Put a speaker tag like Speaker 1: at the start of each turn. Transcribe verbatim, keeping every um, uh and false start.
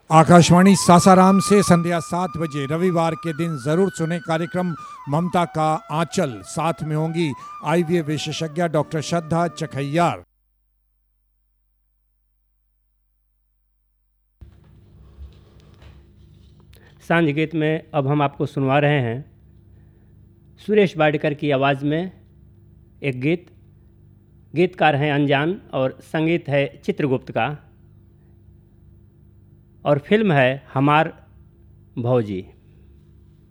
Speaker 1: आकाशवाणी सासाराम से संध्या सात बजे रविवार के दिन जरूर सुने कार्यक्रम ममता का आंचल। साथ में होंगी आईवीएफ विशेषज्ञ डॉक्टर श्रद्धा चखैयार।
Speaker 2: सांझ गीत में अब हम आपको सुनवा रहे हैं सुरेश वाडकर की आवाज़ में एक गीत। गीतकार हैं अनजान और संगीत है चित्रगुप्त का, और फिल्म है हमार भौजी।